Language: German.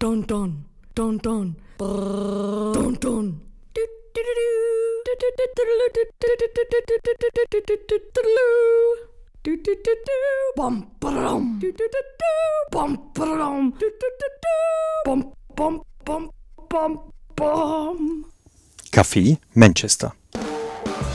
Don don, don don, brrr, don don. Bom, bom, bom, bom, bom, bom, bom, bom. Café Manchester.